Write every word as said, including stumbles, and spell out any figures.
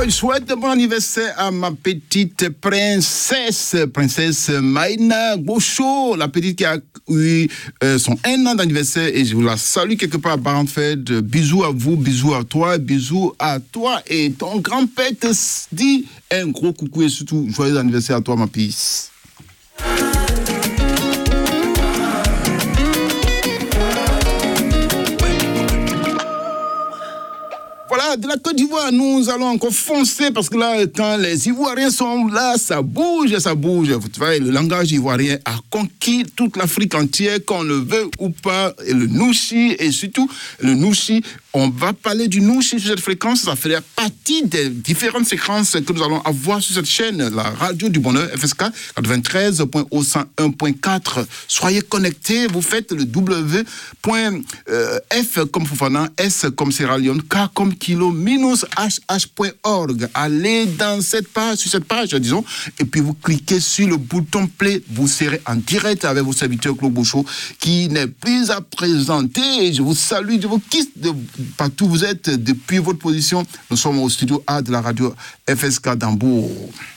je souhaite bon anniversaire à ma petite princesse, princesse Maïna Gaucho, la petite qui a eu euh, son un an d'anniversaire et je vous la salue quelque part par en fait. Bisous à vous, bisous à toi, bisous à toi et ton grand-père te dit un gros coucou et surtout joyeux anniversaire à toi ma pisse. Voilà, de la Côte d'Ivoire, nous allons encore foncer parce que là, quand les Ivoiriens sont là, ça bouge, ça bouge. Vous voyez, le langage ivoirien a conquis toute l'Afrique entière, qu'on le veut ou pas. Et le Nouchi, et surtout le Nouchi, on va parler du Nouchi sur cette fréquence. Ça fait partie des différentes séquences que nous allons avoir sur cette chaîne, la radio du bonheur, F S K quatre-vingt-treize point cent un point quatre. Soyez connectés, vous faites le W. F comme Fofana, S comme Sierra Leone, K comme Kilo, minus H H point org. Allez dans cette page, sur cette page, disons, et puis vous cliquez sur le bouton play. Vous serez en direct avec vos serviteurs Claude Bouchot, qui n'est plus à présenter. Je vous salue, je vous kiss de partout où vous êtes depuis votre position. Nous sommes au studio A de la radio F S K d'Hambourg.